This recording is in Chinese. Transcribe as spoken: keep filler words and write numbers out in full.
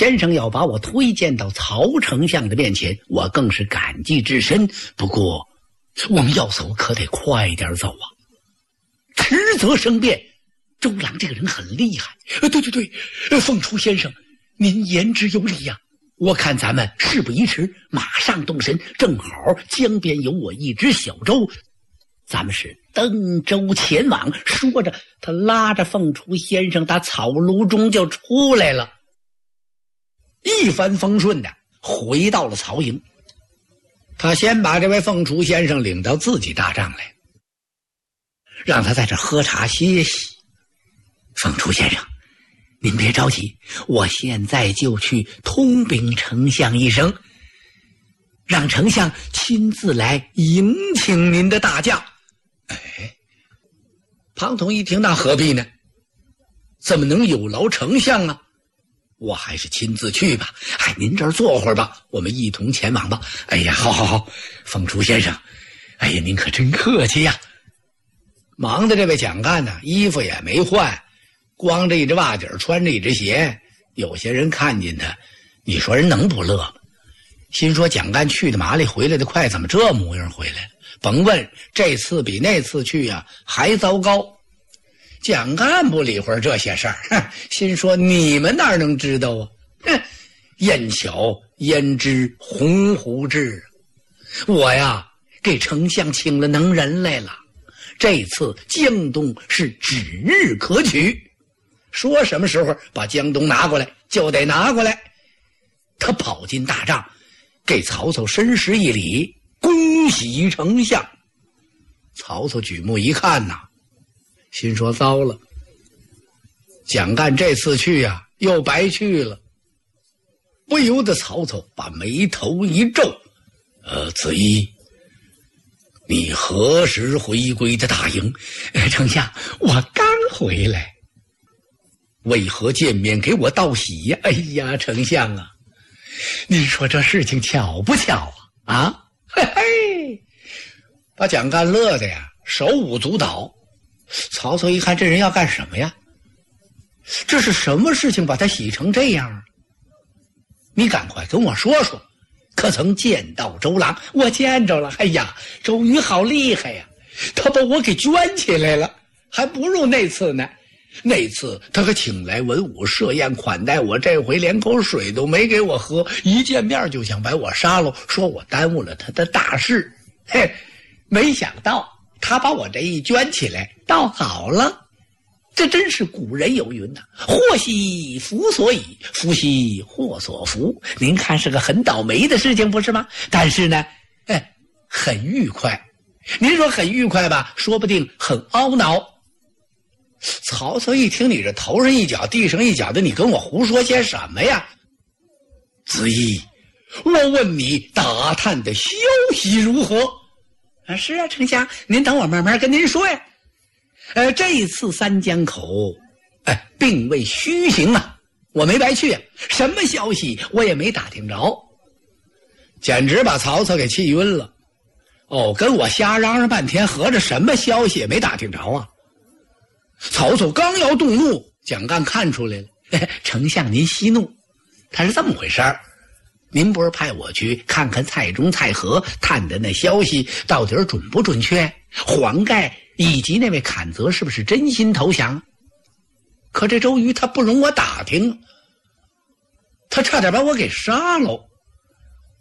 先生要把我推荐到曹丞相的面前，我更是感激至深。不过我们要走可得快点走啊，迟则生变。周郎这个人很厉害。呃，对对对，凤雏先生，您言之有理呀、啊。我看咱们事不宜迟，马上动身。正好江边有我一只小舟，咱们是登舟前往。说着，他拉着凤雏先生打草庐中就出来了，一帆风顺的回到了曹营。他先把这位凤雏先生领到自己大帐来，让他在这喝茶歇息。凤雏先生，您别着急，我现在就去通禀丞相一声，让丞相亲自来迎请您的大驾。哎，庞统一听，那何必呢？怎么能有劳丞相啊？我还是亲自去吧。哎，您这儿坐会儿吧，我们一同前往吧。哎呀，好好好，凤雏先生，哎呀，您可真客气呀。忙的这位蒋干呢，衣服也没换，光着一只袜底，穿着一只鞋。有些人看见他，你说人能不乐吗？心说蒋干去的麻利，回来的快，怎么这模样回来了？甭问，这次比那次去啊还糟糕。蒋干不理会这些事儿，心说你们哪能知道啊？哼，燕晓焉知鸿鹄志？我呀，给丞相请了能人来了。这次江东是指日可取，说什么时候把江东拿过来就得拿过来。他跑进大帐，给曹操深施一礼，恭喜丞相。曹操举目一看呐、啊，心说糟了，蒋干这次去呀、啊、又白去了。不由得曹操把眉头一皱，呃，子怡，你何时回归的大营？呃，丞相，我刚回来。为何见面给我道喜呀？哎呀，丞相啊，您说这事情巧不巧啊？啊，嘿嘿，把蒋干乐的呀手舞足蹈。曹操一看这人要干什么呀？这是什么事情把他喜成这样啊？你赶快跟我说说，可曾见到周郎？我见着了。哎呀，周瑜好厉害呀，他把我给圈起来了，还不如那次呢。那次他可请来文武设宴款待我，这回连口水都没给我喝，一见面就想把我杀了，说我耽误了他的大事。嘿，没想到他把我这一圈起来倒好了。这真是古人有云呐、啊，祸兮福所倚，福兮祸所伏。您看是个很倒霉的事情不是吗？但是呢，哎，很愉快。您说很愉快吧，说不定很懊恼。曹操一听，你这头上一脚地上一脚的，你跟我胡说些什么呀？子怡，我问你打探的消息如何？啊，是啊，丞相，您等我慢慢跟您说呀。呃，这一次三江口，哎，并未虚行啊，我没白去啊，什么消息我也没打听着，简直把曹操给气晕了。哦，跟我瞎嚷嚷半天，合着什么消息也没打听着啊？曹操刚要动怒，蒋干看出来了，哎，丞相您息怒，他是这么回事儿。您不是派我去看看蔡中、蔡和探的那消息到底准不准确？黄盖以及那位阚泽是不是真心投降？可这周瑜他不容我打听，他差点把我给杀了。